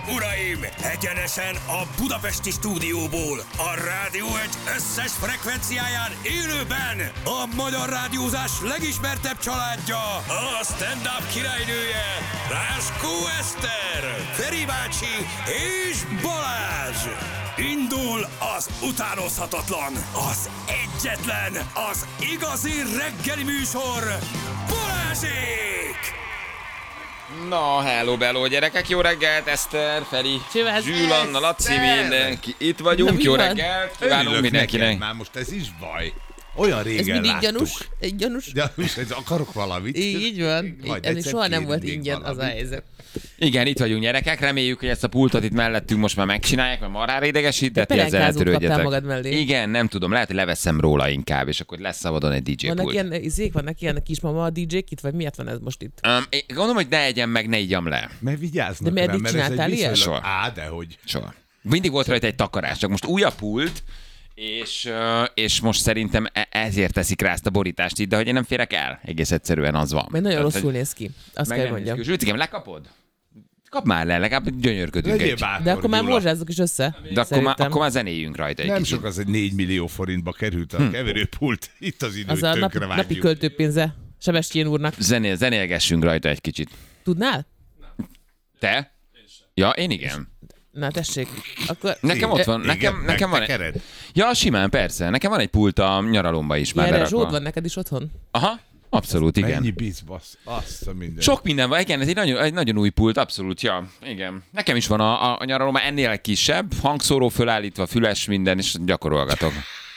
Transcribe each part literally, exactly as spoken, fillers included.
uraim! Egyenesen a budapesti stúdióból, a Rádió egy összes frekvenciáján élőben a magyar rádiózás legismertebb családja, a stand-up királynője, Ráskó Eszter, Feri bácsi és Balázs! Indul az utánozhatatlan, az egyetlen, az igazi reggeli műsor, Balázsék! Na, hello, bello, gyerekek, jó reggelt, Eszter, Feri, Zsül, Anna, Laci, mindenki, itt vagyunk, jó reggelt, kívánunk mindenkinek. Már most ez is baj. Olyan régen ez mindig láttuk. gyanús, egy gyanús. Gyanús, ez akarok valamit. Így van, Majd ez egyszer soha nem kérünk volt ingyen valamit. az a helyzet. Igen, itt vagyunk, gyerekek, reméljük, hogy ezt a pultot itt mellettünk most már megcsinálják, mert marhára idegesít, de ti ezzel pelenkázót kaptál eltörődjetek. magad mellé. Igen, nem tudom, lehet, hogy leveszem róla inkább, és akkor lesz szabadon egy dé dzsé Vannak pult. ilyen izék, vannak ilyen kismama a dé dzsé kit, vagy miért van ez most itt? Um, én gondolom, hogy ne egyem meg, ne igyam le. Mert vigyáznak De rá, meddig mert ez egy csináltál ilyet? viszonylag- Soha. Á, dehogy. Soha. Mindig volt rajta egy takarás, csak most új a pult, és, uh, és most szerintem e- ezért teszik rá ezt a borítást itt, de hogy én nem férek el, egész egyszerűen az van. Mert nagyon Tehát, rosszul hogy néz ki, azt meg kell nem mondjam. néz ki. Zsülcikém, lekapod? Kap már le, legalább gyönyörködünk Legyél egy. bátor, De akkor már Gyula. morzsázzuk is össze. De akkor már, szerintem. akkor már zenéljünk rajta egy Nem kicsit. sok az, egy négy millió forintba került a Hm. keverőpult. Itt az időt Az a napi, tönkre napi vágjuk. költőpénze Sebestyén úrnak. Zenél, zenélgessünk rajta egy kicsit. Tudnál? Te? Ja, én igen. Na tessék. Akkor Nekem ott van, Igen, nekem, nekem van egy... megtekered. Ja, simán, persze. Nekem van egy pult a nyaralomba is már ilyen lerakva. rezsód van neked is otthon? Aha, abszolút, igen. Mennyi bizbasz. Azt a minden. Sok minden van, igen, ez egy nagyon, egy nagyon új pult, abszolút, ja, igen. Nekem is van a, a, a nyaralom, ennél kisebb, hangszóró fölállítva, füles, minden, és gyakorolgatok.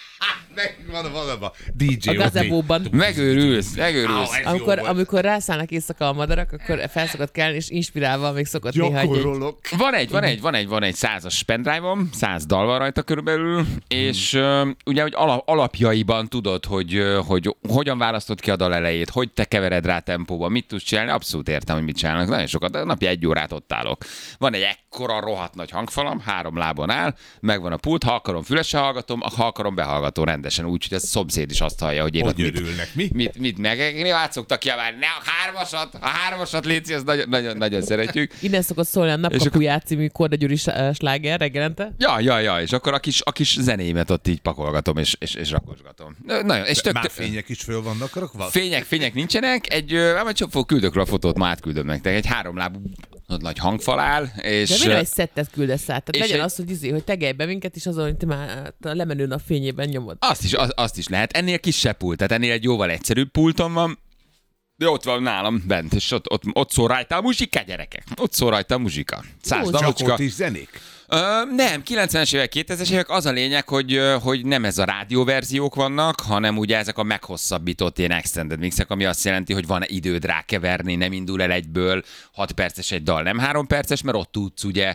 Meg van valami. dé dzsé. A gazebóban. Megőrülsz, megőrülsz. Á, ez Amikor, jó volt. amikor rászállnak éjszaka a madarak, akkor fel szokott kelni, és inspirálva még szokott néha egy, Gyakorolok. Van egy, van egy, van egy, van egy százas pendrive-om, száz dal van rajta körülbelül, és uh, ugye, hogy alap, alapjaiban tudod, hogy, uh, hogy hogyan választod ki a dal elejét, hogy te kevered rá tempóba, mit tudsz csinálni, abszolút értem, hogy mit csinálnak, nagyon sokat, de napi egy órát ott állok. Van egy ekkora rohadt nagy hangfalam, három lábon áll, megvan a pult, ha akarom fülesre hallgatom, ha akarom behallgató rendesen, úgyhogy ez a szomszéd is azt hallja, hogy én Hogy ott mit, örülnek, mi? mit, mit meg, át szoktak kiabálni, ne a hármasat, a hármasat léci, ezt nagyon, nagyon, nagyon szeretjük. Innen szokott szólni a Napkapuját című Korda Gyuri sláger reggelente. Ja, ja, ja, és akkor a kis, a kis zenémet ott így pakolgatom, és, és, és rakosgatom. Nagyon, és tök, Már fények is föl vannak rakva? fények, fények nincsenek, egy, ö, majd csak fog küldök rá a fotót, ma átküldöm nektek, egy háromlábú nagy hangfal áll, és... De miért egy szettet küldesz át? Tehát és legyen egy- az, hogy, izé, hogy tegelj be minket, és azon, hogy te már a lemenő nap fényében nyomod. Azt is, az, azt is lehet. Ennél kisebb pult, tehát ennél egy jóval egyszerűbb pultom van, de ott van nálam bent, és ott, ott, ott szól rajta a muzsika, gyerekek. Ott szól rajta a muzsika. Száz Jó, Csak dalocska. ott is zenék? Ö, nem, kilencvenes évek, kétezres évek, az a lényeg, hogy, ö, hogy nem ez a rádióverziók vannak, hanem ugye ezek a meghosszabbított ilyen extended mixek, ami azt jelenti, hogy van időd rákeverni, nem indul el egyből, hat perces egy dal, nem három perces, mert ott tudsz ugye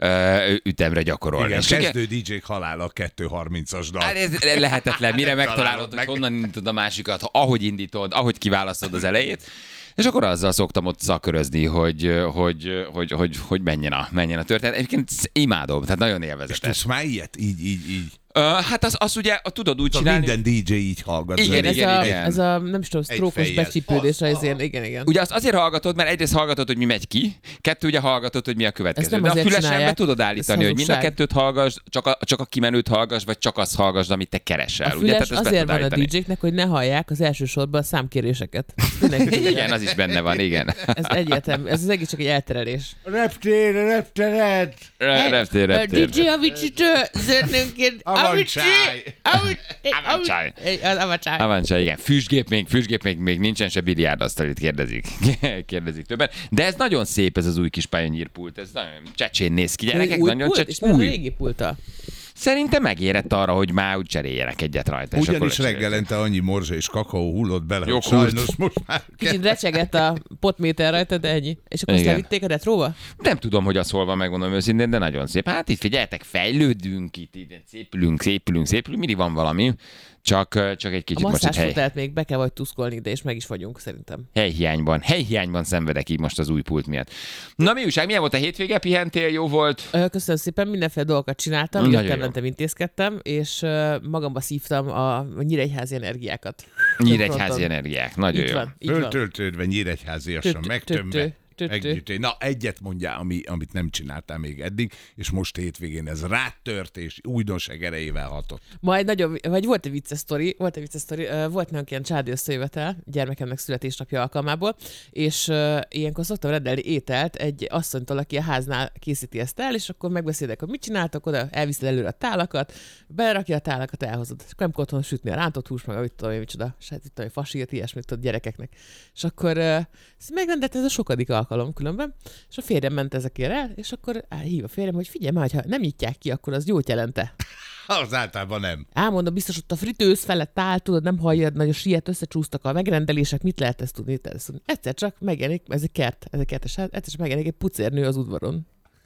ö, ütemre gyakorolni. Igen, És kezdő dé dzsék halála a kettő harmincas dal. Hát ez lehetetlen, mire Találod megtalálod, meg. hogy honnan indítod a másikat, ahogy indítod, ahogy kiválasztod az elejét. És akkor azzal szoktam ott szakörözni, hogy, hogy, hogy, hogy, hogy menjen, a, menjen a történet. Egyébként imádom, tehát nagyon És élvezetes. tudsz már ilyet? Így, így, így. Ö, hát az, az ugye, tudod úgy Szóval csinálni... minden dé dzsé így hallgat. Igen, zenét. ez, igen, a, igen. ez a, nem is tudom, sztrókos fejjel. becsípődés, az ilyen, igen, igen. Ugye azt azért hallgatod, mert egyrészt hallgatod, hogy mi megy ki, kettő ugye hallgatod, hogy mi a következő. Ezt nem De a azért fülesen be csinálják. tudod állítani, Ez hogy mind a hazugság. kettőt hallgass, csak a, csak a kimenőt hallgass, vagy csak azt hallgass, amit te keresel. A ugye? füles Tehát ezt be azért tudod van a állítani. dé dzséknek, hogy ne hallják az első sorban a számkéréseket. Mindenki tudja. Igen, az is benne van, igen. Ez egyértelmű, ez az egész csak egy elterelés. Reptér, reptered! Reptér, dé reptér. dzsé Avicii-től zönnünként. Avancsáj! Avancsáj. Az Avancsáj. Avancsáj, igen. Füstgép még, füstgép még, még nincsen, se biliárdasztal, itt kérdezik. kérdezik többen. De ez nagyon szép, ez az új kis Pioneer-pult, ez nagyon csecsén néz ki, gyerekek, Új nagyon pult? csecs... És már a Új. régi pulta. Szerintem megérett arra, hogy már úgy cseréljenek egyet rajta. és akkor Ugyanis lecseréltek. reggelente annyi morzsa és kakaó hullott bele, Jó hogy kult. sajnos most már Kicsit recsegett a potméter rajta, de ennyi. És akkor azt Igen. levitték a retróba? Nem tudom, hogy az hol van, megmondom őszintén, de nagyon szép. Hát itt figyeljetek, fejlődünk, itt, itt szépülünk, szépülünk, szépülünk, mindig van valami. Csak, csak egy A kicsit most egy hely, masszázsfotelt még be kell vagy tuszkolni ide, és meg is vagyunk szerintem. helyhiányban. Helyhiányban szenvedek így most az új pult miatt. Na mi újság, milyen volt a hétvége? Pihentél, jó volt? Ö, Köszönöm szépen, mindenféle dolgokat csináltam, Nagyon jöttem, jó. mentem, intézkedtem, és ö, magamba szívtam a nyíregyházi energiákat. Nyíregyházi Fronton. energiák, nagyon Így jó. van, így van. föltöltődve nyíregyháziasan Tö- tö- megtömve. tö- Együtt. Na, egyet mondjál, ami, amit nem csináltál még eddig, és most hétvégén ez rátört, és újdonság erejével hatott. Majd nagyon, vagy volt egy vicces sztori, volt egy vicces sztori, volt nálunk ilyen családi összejövetel, gyermekemnek születésnapja alkalmából, és uh, ilyenkor szoktam rendelni ételt egy asszonytól, aki a háznál készíti ezt el, és akkor megbeszélek, hogy mit csináltak oda, elviszed előre a tálakat, berakja a tálakat, elhozod. És akkor nem otthon sütni a rántott hús, meg a mit tudom én, micsoda, hát itt tudom, fasírt, ilyesmit tudod gyerekeknek. És akkor uh, megrendelt ez a sokadik alkalom különben, és a férjem ment ezekért el, és akkor á, hív a férjem, hogy figyelj már, ha nem nyitják ki, akkor az jót jelente. Az általában nem. Elmondom, biztos ott a fritőz felett áll, tudod, nem hallja, nagyon siet, összecsúsztak a megrendelések, mit lehet ezt tudni? Ezt tudni. Egyszer csak megjelenik, ez egy kert, ez egy kertes, egyszer csak megjelenik egy pucérnő az udvaron.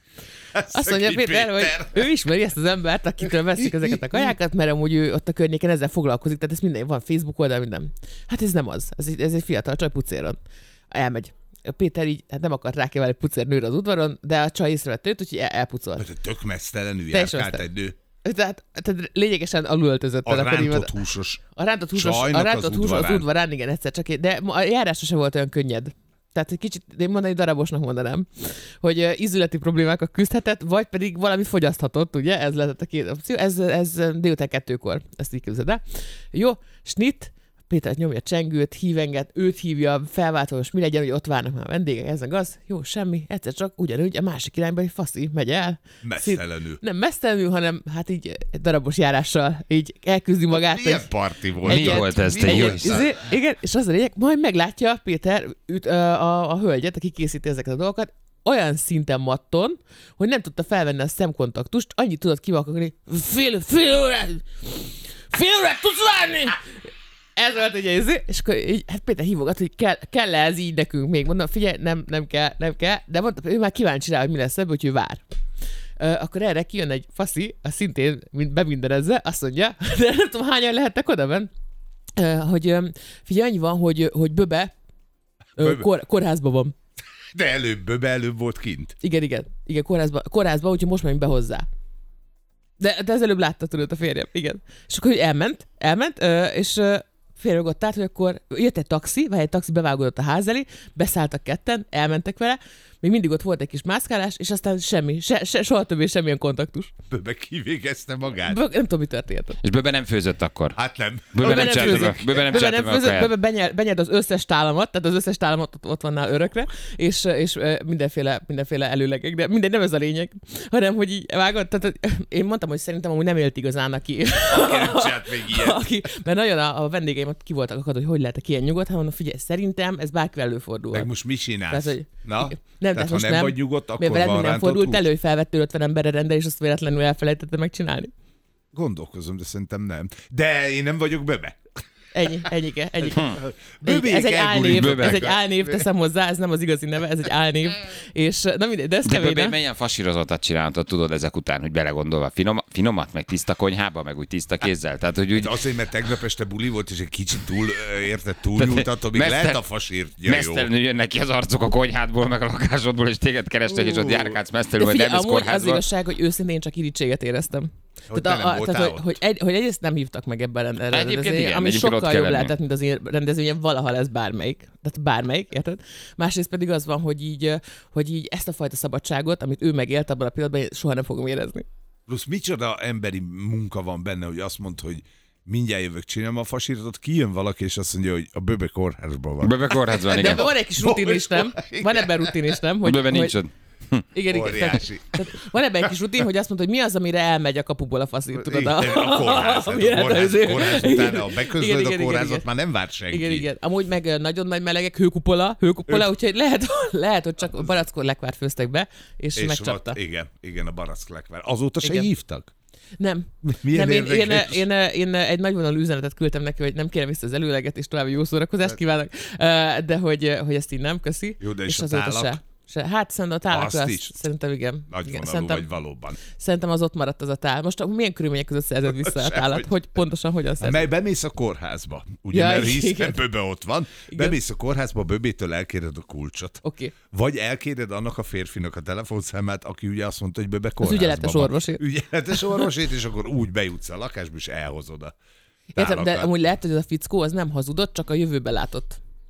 Azt mondja Péter, hogy ő ismeri ezt az embert, akitől veszik ezeket a kajákat, mert amúgy ő ott a környéken ezzel foglalkozik, tehát ez minden, van Facebook oldal, minden. Hát ez nem az, ez egy, ez egy fiatal csaj pucéron. Elmegy. Péter így hát nem akart rákívánni egy pucérnőre az udvaron, de a csaj észrevett őt, úgyhogy el, elpucolt. Mert tök mesztelenül járkált egy nő. Tehát, tehát lényegesen alulöltözött. A rántott húsos A rántott húsos, a rántott húsos az udvarán, igen, egyszer csak, de a járása sem volt olyan könnyed. Tehát egy kicsit, én mondani darabosnak mondanám, hogy uh, ízületi problémákkal küzdhetett, vagy pedig valami fogyaszthatott, ugye? Ez lehetett a két opció. Ez, ez délután kettőkor, ezt így képzeld el. Jó, snit, Péter nyomja a csengőt, hívenget, őt hívja, felváltva, most mi legyen, hogy ott várnak már a vendégek, ez meg az. Jó, semmi, egyszer csak ugyanúgy a másik irányba egy faszi megy el. Mesztelenül. Szín, nem mesztelenül, hanem hát így egy darabos járással így elküzdi magát. Milyen parti volt? Mi volt ez, te jó? Igen, és az a lényeg, majd meglátja Péter üt, a, a, a hölgyet, aki készíti ezeket a dolgokat, olyan szinten matton, hogy nem tudta felvenni a szemkontaktust, annyit tudott kivakarni, fél, fél órát, fél órát tudsz várni! Ez volt egy izé, és akkor így, hát Péter hívogat, hogy kell, kell ez így nekünk még. Mondom, figyelj, nem, nem kell, nem kell, de mondta, ő már kíváncsi rá, hogy mi lesz ebből, hogy ő vár. Uh, akkor erre kijön egy faszi, a szintén beminderezve, azt mondja, de nem tudom, hányan lehettek oda benn, uh, hogy um, figyelj, annyi van, hogy, hogy Böbe, uh, Böbe. Kor, kórházban van. De előbb, Böbe előbb volt kint. Igen, igen, igen, kórházban, kórházban, úgyhogy most menjünk be hozzá. De, de az előbb látta, tudod, a férjem, igen. És akkor ő elment, elment, uh, és uh, férjem ott állt, hogy akkor jött egy taxi, vagy egy taxi bevágódott a ház elé, beszálltak ketten, elmentek vele, még mindig ott volt egy kis mászkálás, és aztán semmi, se, se, soha többé semmilyen kontaktus. Böbe kivégezte magát. Bö, nem tudom, mi történt. És Böbe nem főzött akkor. Hát nem. Böbe nem csinálta főzött. meg. Böbe nem Böbe csinálta nem meg a főzött, kaját. Böbe benyel, benyelt az összes tálamat, tehát az összes tálamat ott, ott van nála örökre, és, és mindenféle, mindenféle előlegek, de minden nem ez a lényeg, hanem, hogy így vágod, tehát én mondtam, hogy szerintem amúgy nem élt igazán, aki, még ilyet. aki mert nagyon a, a vendégeim ott ki voltak akad, hogy hogy lehetek ilyen nyugodt, hát mondom, figyelj, szerintem ez bárkivel előfordul. Meg most mit csinálsz? Tehát, hogy- Na? Nem, Tehát de ha nem, most vagy nyugodt, akkor Miért veled van minden rántott fordult hús? elő, hogy felvettél ötven emberre rendel, és azt véletlenül elfelejtette megcsinálni? Gondolkozom, de szerintem nem. De én nem vagyok Böbe. Ennyi, ennyike, ennyi. Böbék Ez egy álnév, elgurulnak. ez egy álnév, teszem hozzá, ez nem az igazi neve, ez egy álnév. És na mindegy, de ez De kemény, Böbe nem? milyen fasírozottat csináltad, tudod, ezek után, hogy belegondolva. Finom, finomat, meg tiszta konyhába, meg úgy tiszta kézzel. Tehát, hogy úgy De azért, mert tegnap este buli volt, és egy kicsit túl, ö, érted, túlnyúltatom, még Mesztelen- lehet a fasírt. Ja, jó. mesztelenül jönnek ki az arcok a konyhádból, meg a lakásodból, és téged kerestek, és ott járkálsz De mesztelenül, vagy figyelj, nem jössz amúgy az kórházba. igazság, hogy őszintén csak irítséget éreztem. Hogy Tehát, te nem a, voltál tehát hogy, ott. hogy, egy, hogy egyrészt nem hívtak meg ebben a Egyébként rendezvényen, igen, ami egyébként ott sokkal kell jobb lenni. lehetett, mint az én rendezvényen valaha lesz bármelyik. Tehát bármelyik, érted? Másrészt pedig az van, hogy így, hogy így ezt a fajta szabadságot, amit ő megélt abban a pillanatban, én soha nem fogom érezni. Plusz micsoda emberi munka van benne, hogy azt mondta, hogy mindjárt jövök, csinálom a fasírtot, kijön valaki, és azt mondja, hogy a Böbe kórházban van. Böbe kórházban, De igen. van egy kis rutin is, nem? Van ebben rutin is, nem? Hogy, Böbe nincs hogy, ott. igen, igen. Tehát, Óriási. tehát van ebben egy kis rutin, hogy azt mondta, hogy mi az, amire elmegy a kapuból a faszít, tudod? A kórház, hát amire a kórház, az ő- kórház Igen, után, ha beközlöd igen, a igen, kórházat, igen. már nem vár senki. Igen, igen. Amúgy meg ö, nagyon nagy melegek, hőkupola, hőkupola, Hő- úgyhogy lehet, lehet, hogy csak barackor lekvárt főztek be, és, És megcsapta. volt, igen, igen, a barack lekvár. Azóta se Igen. hívtak? Nem. Milyen nem, én, én, érdekes. én, én, én egy nagyvonalú üzenetet küldtem neki, hogy nem kérem vissza az előleget, és további jó szórakozást kívánok, Ö, de hogy, hogy ezt így nem, köszi. Jó, de és a azóta tálak? se. Se. Hát szerintem a tálakra Azt azt is? szerintem igen. Nagy igen. vonalú Szerintem, vagy valóban. szerintem az ott maradt az a tál. Most milyen körülmények között szerzed vissza a Sehogy. tálat? Hogy pontosan hogyan szerzed? Mely bemész a kórházba, ugye, Ja, mert hiszen igen. Böbe ott van, Igen. bemész a kórházba, Böbétől elkéred a kulcsot. Oké. Vagy elkéred annak a férfinak a telefonszámát, aki ugye azt mondta, hogy Böbe Az kórházban ügyeletes van. orvosét. Ügyeletes orvosét, és akkor úgy bejutsz a lakásba, és elhozod a Értem, de tálakat. amúgy lehet, hogy az a fickó az nem hazudott, csak a jövőbe látott.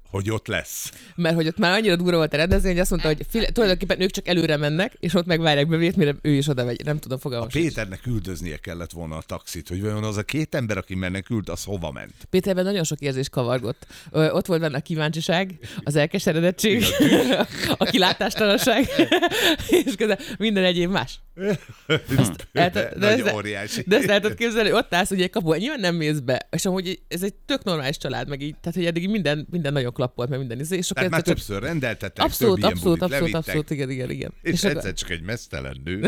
Hogy ott lesz. Mert hogy ott már annyira durva volt a rendezvény, hogy azt mondta, hogy fél, tulajdonképpen ők csak előre mennek, és ott megvárják bevét, mire ő is oda megy. Nem tudom, fogalmam. A Péternek üldöznie kellett volna a taxit, hogy vajon az a két ember, aki menekült, az hova ment. Péterben nagyon sok érzés kavargott. Ö, ott volt benne a kíváncsiság, az elkeseredettség, a kilátástalanság, és közben minden egyéb más. Azt, el, de, Nagy ezt, óriási. de ezt el tudod képzelni, hogy ott állsz ugye egy kapuban, nyilván nem mész be, és amúgy ez egy tök normális család, meg így, tehát hogy eddig minden, minden nagyon klappolt, meg minden izé, és Tehát már akkor... többször rendeltettek, Abszolút, több abszolút, ilyen bulit abszolút, levittek, abszolút, igen, igen, igen. és, és akkor- egyszer csak egy mesztelen nő.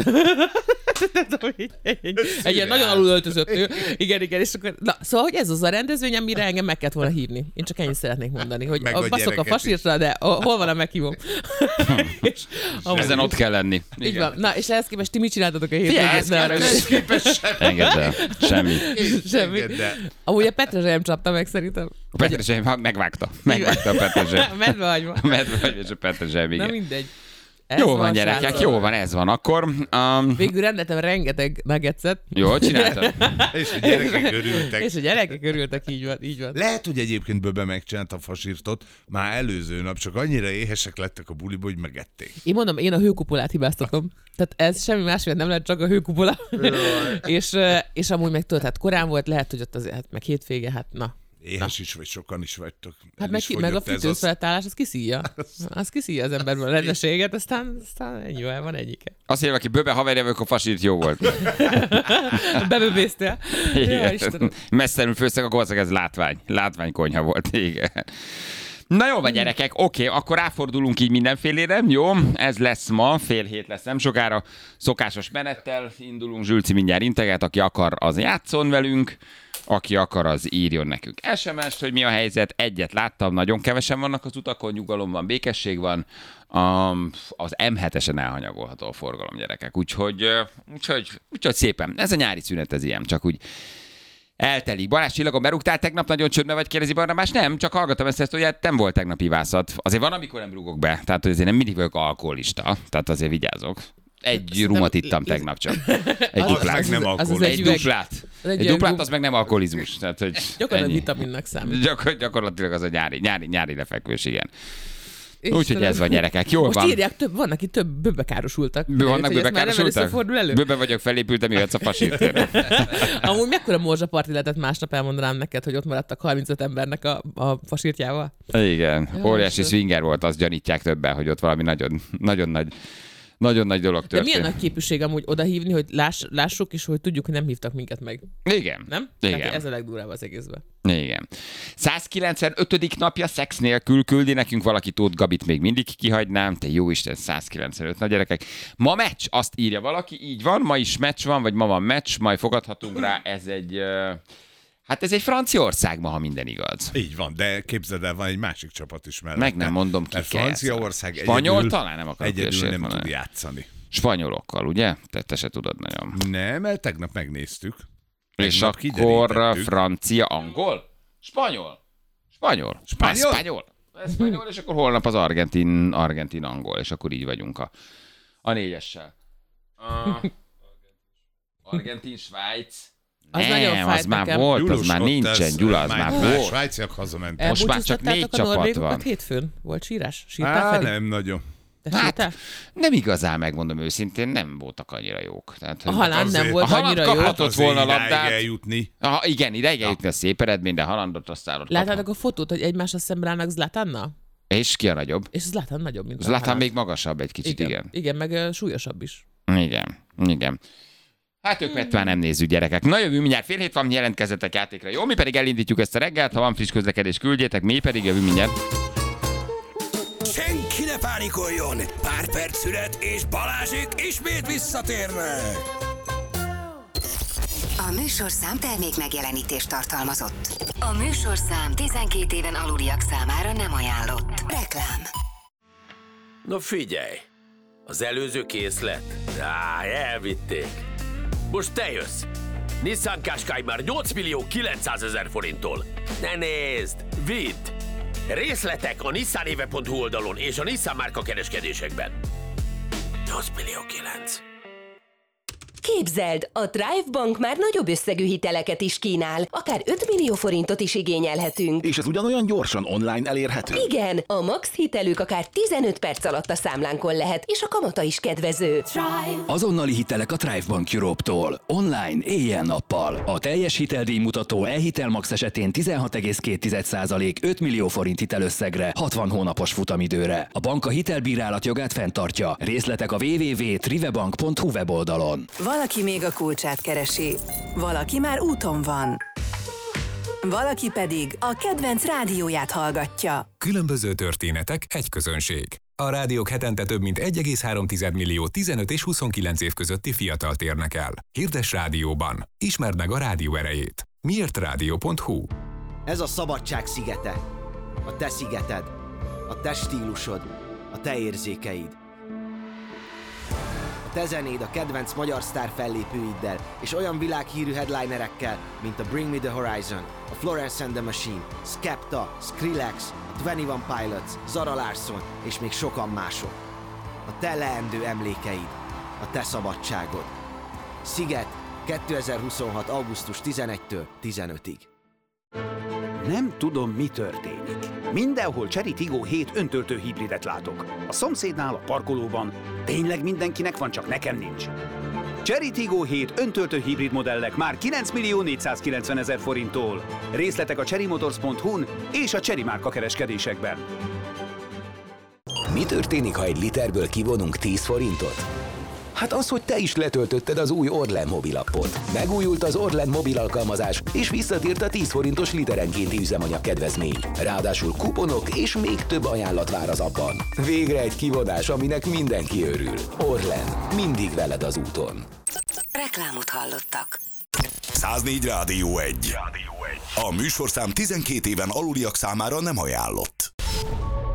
egy, egy, egy ilyen nagyon alulöltözött nő. Igen, igen, és akkor, na, szóval, hogy ez az a rendezvény, amire engem meg kellett volna hívni. Én csak ennyit szeretnék mondani, hogy Meg a, a baszok a gyereket fasírtra, de a, hol van a meghívom? és, amúgy Ezen is. ott kell lenni. Így Igen. van. Na, és ehhez képest ti mit csináltatok a hétvégén? ehhez Ne arra- képest- Engedd el. Semmi. Semmi. Engedd el. Amúgy a Petrezselyem csapta meg szerintem. A Petrezsely megvágta. Megvágta a Petrezsely. Medve hagyma. A medve vagy és a Petrezsely, Na igen. mindegy. Ez Jó van, srácok. gyerekek, jó van, ez van. Akkor um, Végül rendeltem rengeteg nuggetset. jól csináltad? És a gyerekek örültek. És a gyerekek örültek, így van, így van. Lehet, hogy egyébként Böbe megcsinálta a fasírtot, már előző nap, csak annyira éhesek lettek a buliba, hogy megették. Én mondom, én a hőkupolát hibáztatom. Tehát ez semmi más miatt nem lehet, csak a hőkupola. és, ö, és amúgy meg tudod, hát korán volt, lehet, hogy ott azért, hát meg hétvége, hát na. Éhes is vagy, sokan is vagytok. Hát El meg, is ki, meg a fogyott ez az- fűtőszfeltállás, az kiszíja. Az kiszíja az emberből a rendességet, aztán, aztán ennyi olyan van egyike. Azt mondja, aki Böbe haverja, vagy, akkor fasírt jó volt. Beböbésztél. Ja, Igen. Istenem. Messzenül főztek, akkor valószínűleg ez látvány. Látványkonyha volt, igen. Na jó van, gyerekek, oké, akkor ráfordulunk így mindenfélére, jó? Ez lesz ma, fél hét lesz nem sokára. Szokásos menettel indulunk, Zsülci mindjárt integet, aki akar, az játszon velünk, aki akar, az írjon nekünk es em es-t, hogy mi a helyzet. Egyet láttam, nagyon kevesen vannak az utakon, nyugalom van, békesség van. Um, az em hetesen elhanyagolható a forgalom, gyerekek. Úgyhogy, uh, úgyhogy, úgyhogy szépen. Ez a nyári szünet, ez ilyen, csak úgy eltelik. Balázs Csillagon berúgtál tegnap, nagyon csöndbe vagy, kérdezi Barnabás? Nem, csak hallgatom ezt, ezt hogy hát nem volt tegnap ivászat. Azért van, amikor nem rúgok be, tehát hogy azért nem mindig vagyok alkoholista, tehát azért vigyázok. Egy rumot ittam tegnap csak. Egy Az duplát. meg nem az- az alkohol. egy Egy üveg. duplát. Az egy Egy olyan duplát, gum- az meg nem alkoholizmus. Tehát, hogy Gyakorlatilag ennyi. vitaminnak számít. Gyakor- gyakorlatilag az a nyári, nyári, nyári lefekvés, igen. Istenem. Úgyhogy ez van, gyerekek. Jól Most van. írják, több, vannak itt több böbekárosultak. Bő, vannak Úgyhogy ez már nem bőbekárosultak? először fordul elő. Bőbe vagyok, felépültem, jöhetsz a fasírtérre. Amúgy mekkora morzsaparti lehetett másnap, elmondanám neked, hogy ott maradtak harmincöt embernek a, a fasírtjával. Igen, óriási Istenem. swinger volt, azt gyanítják többen, hogy ott valami nagyon, nagyon nagy, nagyon nagy dolog De történt. milyen nagy képűség amúgy odahívni, hogy láss, lássuk, és hogy tudjuk, hogy nem hívtak minket meg. Igen. Nem? Igen. Tehát ez a legdurvább az egészben. Igen. százkilencvenötödik napja szex nélkül küldi nekünk valaki, Tóth Gabit még mindig kihagynám. Te jó Isten, százkilencvenöt, na gyerekek. Ma meccs, azt írja valaki, így van, ma is meccs van, vagy ma van meccs, majd fogadhatunk rá, ez egy... Uh, hát ez egy Franciaország ma, ha minden igaz. Így van, de képzeld el, van egy másik csapat is mellett. Meg nem mondom, ki Mert kell. Franciaország Spanyol egyedül, talán nem akarok egyedül hülyeséget nem mondani. tud játszani. Spanyolokkal, ugye? Te, te se tudod nagyon. Nem, mert tegnap megnéztük. És Tegnap akkor kiderítettük. francia, angol? Spanyol? Spanyol? Spanyol? Ah, spanyol. Ez spanyol, és akkor holnap az argentin, argentin, angol, és akkor így vagyunk a, a négyessel. Uh, argentin, Svájc. Az Nem, nagyon fájt az már nekem. volt, Julus, az már ott nincsen, ez- Gyula, az már A volt. svájciak hazamentek. Most már csak négy Elbúcsúztattátok a csapat norvégokat van. hétfőn? Volt sírás? Sírtál, Á, Feri? nem nagyon. Te sírtál? Nem igazán, megmondom őszintén, nem voltak annyira jók. Tehát, A Halán nem azért- volt A Haaland annyira jó. kaphatott volna Azért labdát. idáig eljutni. Aha, igen, ideig eljutni a szép eredmény, de Haalandot aztán ott Láttátok kaphat. a fotót, hogy egymásra szemben állnak Zlatannal? És ki a nagyobb? És Zlatan nagyobb, mint a Zlatan Haaland. még magasabb egy kicsit, igen. Igen, igen meg uh, súlyosabb is. Igen, igen. Hát ők mert már nem nézzük, gyerekek. Na jövő mindjárt fél hét van, jelentkezzetek játékra. Jó, mi pedig elindítjuk ezt a reggelt, ha van friss közlekedés, küldjétek, mi pedig jövő mindjárt. Senki ne pánikoljon! Pár perc szünet, és Balázsék ismét visszatérnek! A műsorszám termék megjelenítést tartalmazott. A műsorszám tizenkét éven aluliak számára nem ajánlott. Reklám. Na figyelj! Az előző készlet? Á, elvitték. Most te jössz! Nissan Qashqai már nyolc millió kilencszázezer forinttól. Ne nézd! Vidd! Részletek a nissanéve pont hu oldalon és a Nissan márka kereskedésekben. nyolc millió kilenc. Képzeld, a Thrive Bank már nagyobb összegű hiteleket is kínál, akár öt millió forintot is igényelhetünk. És ez ugyanolyan gyorsan online elérhető? Igen, a max hitelük akár tizenöt perc alatt a számlánkon lehet, és a kamata is kedvező. Thrive. Azonnali hitelek a Thrive Bank Europe-tól. Online, éjjel-nappal. A teljes hiteldíj mutató e-hitel max esetén tizenhat egész két százalék öt millió forint hitelösszegre, hatvan hónapos futamidőre. A bank a hitelbírálat jogát fenntartja. Részletek a double-u double-u double-u pont trivebank pont hu weboldalon. Valaki még a kulcsát keresi, valaki már úton van, valaki pedig a kedvenc rádióját hallgatja. Különböző történetek, egy közönség. A rádiók hetente több mint egy egész három millió tizenöt és huszonkilenc év közötti fiatalt érnek el. Hirdess rádióban. Ismerd meg a rádió erejét. miért rádió pont hu. Ez a szabadság szigete. A te szigeted. A te stílusod. A te érzékeid. A te zenéd a kedvenc magyar sztár fellépőiddel és olyan világhírű headlinerekkel, mint a Bring Me The Horizon, a Florence and the Machine, Skepta, Skrillex, a Twenty One Pilots, Zara Larsson és még sokan mások. A te leendő emlékeid, a te szabadságod. Sziget kétezer-huszonhat. augusztus tizenegyedikétől tizenötödiig. Nem tudom, mi történik. Mindenhol Chery Tiggo hét öntöltő hibridet látok. A szomszédnál, a parkolóban. Tényleg mindenkinek van, csak nekem nincs. Chery Tiggo hét öntöltő hibrid modellek már kilenc millió négyszázkilencven ezer forinttól. Részletek a chery motors pont hu-n és a Chery márka kereskedésekben. Mi történik, ha egy literből kivonunk tíz forintot? Hát az, hogy te is letöltötted az új Orlen mobilappot. Megújult az Orlen mobil alkalmazás, és visszatért a tíz forintos literenkénti üzemanyag kedvezmény. Ráadásul kuponok és még több ajánlat vár az appban. Végre egy kivonás, aminek mindenki örül. Orlen, mindig veled az úton. Reklámot hallottak. száznégy Rádió egy. A műsorszám tizenkét éven aluliak számára nem ajánlott.